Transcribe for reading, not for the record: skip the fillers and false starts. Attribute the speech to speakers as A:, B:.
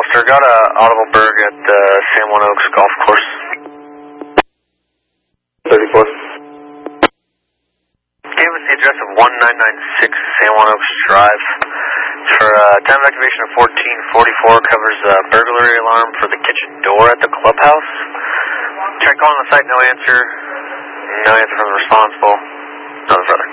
A: Foster, got a audible berg at the San Juan Oaks Golf Course.
B: 34.
A: Gave us the address of 1996 San Juan Oaks Drive. For time of activation of 1444, covers burglary alarm for the kitchen door at the clubhouse. Tried calling the site, no answer. No answer from the responsible. Nothing further.